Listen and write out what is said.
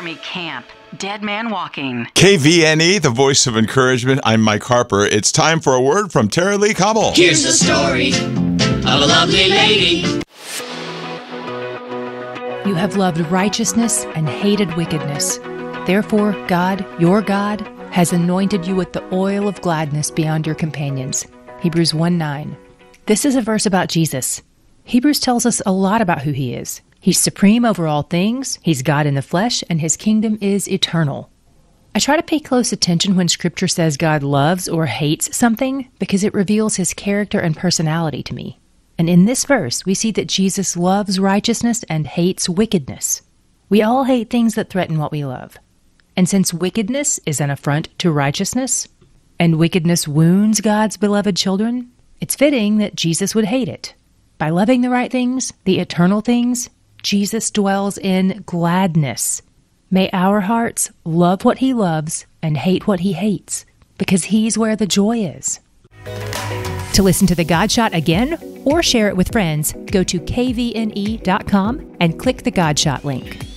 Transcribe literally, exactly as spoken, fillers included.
Jeremy Camp, Dead Man Walking. K V N E, the voice of encouragement. I'm Mike Harper. It's time for a word from Tara Lee Cobble. Here's the story of a lovely lady. You have loved righteousness and hated wickedness. Therefore, God, your God, has anointed you with the oil of gladness beyond your companions. Hebrews one nine. This is a verse about Jesus. Hebrews tells us a lot about who he is. He's supreme over all things, he's God in the flesh, and his kingdom is eternal. I try to pay close attention when Scripture says God loves or hates something because it reveals his character and personality to me. And in this verse, we see that Jesus loves righteousness and hates wickedness. We all hate things that threaten what we love. And since wickedness is an affront to righteousness, and wickedness wounds God's beloved children, it's fitting that Jesus would hate it. By loving the right things, the eternal things, Jesus dwells in gladness. May our hearts love what he loves and hate what he hates, because he's where the joy is. To listen to The God Shot again or share it with friends, go to K V N E dot com and click the God Shot link.